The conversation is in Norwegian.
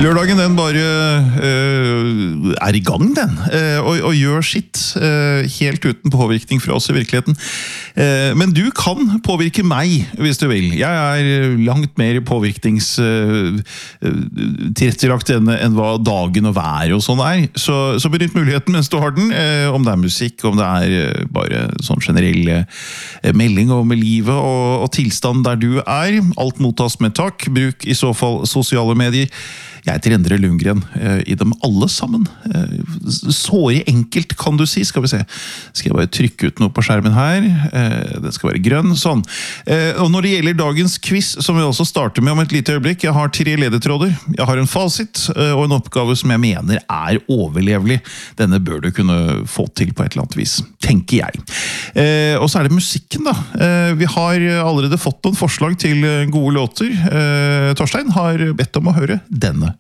Lørdagen den bare er I gang den, og gjør sitt, helt uten påvirkning fra oss I virkeligheten. Men du kan påvirke meg, hvis du vil. Jeg langt mer påvirkningstilrettelagt enn hva dagen og været og sånn Så benytt muligheten mens du har den, om det musikk, om det bare sånn generell melding om livet og tilstand der du Alt mottas med takk. Bruk I så fall sosiale medier. Jeg heter Endre Lundgren I dem alle sammen. Såre enkelt kan du si, skal vi se. Skal jeg bare trykke ut noe på skjermen her. Den skal være grønn, sånn. Og når det gjelder dagens quiz, som vi også starter med om et lite øyeblikk, jeg har 3 ledetråder. Jeg har en fasit og en oppgave som jeg mener overlevelig. Denne bør du kunne få til på et eller annet vis, tenker jeg. Og så det musikken da. Vi har allerede fått noen forslag til gode låter. Torstein har bedt om å høre denne.